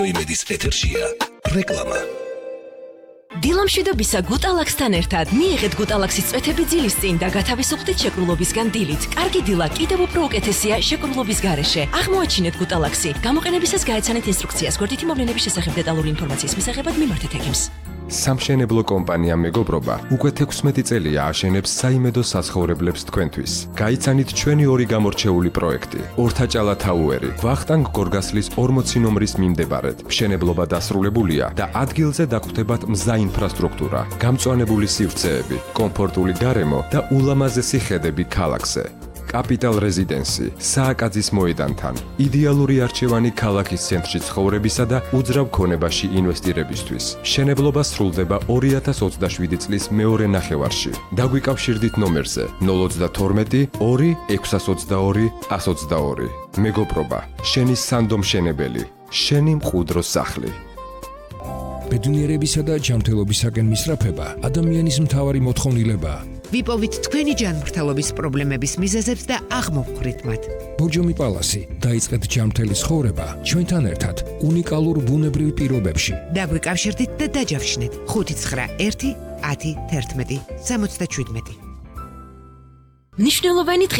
იმედის ეთერშია რეკლამა. დილამშვიდობისა გუტალაქსთან ერთად მიიღეთ გუტალაქსის წვეთები ძილის წინ და გათავისუფლდით შეკრულობისგან დილით. კარგი დილა კიდევ უფრო უკეთესია შეკრულობის გარეშე. აღმოაჩინეთ გუტალაქსი. გამოყენებისას გაეცანეთ ინსტრუქციას. გვერდითი მოვლენების შესახებ დეტალური ინფორმაციის მისაღებად მიმართეთ ექიმს. სამშენებლო კომპანია მეგობრობა უკვე 16 წელია აშენებს საიმედო საცხოვრებლებს თქვენთვის. გაიცანით ჩვენი ორი გამორჩეული პროექტი. ორთაჭალა თაუერი, ვახტანგ გორგასლის 40 ნომრის მიმდებარედ. მშენებლობა დასრულებულია და ადგილზე დაგხვდებათ მზა ინფრასტრუქტურა, გამწვანებული სივრცეები, კომფორტული გარემო და ულამაზესი ხედები ქალაქზე. კაპიტალ რეზიდენსი, სააკაძის მოედანთან, იდეალური არჩევანი ქალაქის ცენტრში ცხოვრებისა და უძრავ ქონებაში ინვესტირებისთვის. მშენებლობა სრულდება 2027 წლის მეორე ნახევარში. დაგვიკავშირდით ნომერზე 032 2 622 122. მეგობრობა, შენი სანდო მშენებელი, შენი მყუდრო სახლი. ბედნიერებისა და ჯანმრთელობისაკენ მისწრაფება ადამიანის მთავარი მოთხოვნილებაა. ვიპოვით თქვენი ჯანმრთელობის პრობლემების მიზეზებს და აღმოვხვრით მათ. ბორჯომი პალასი, დაიწყეთ ჯანმრთელი ცხოვრება ჩვენთან ერთად უნიკალურ ბუნებრივ პირობებში. დაგვიკავშირდით და დაჯავშნეთ 591 10 11 67. მნიშვნელოვანი